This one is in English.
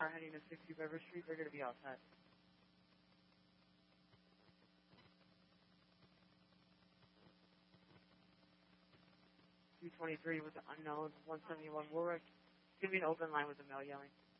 car heading to 60 River Street. They're going to be outside. 223 with the unknown, 171 Warwick. Give me an open line with the mail yelling.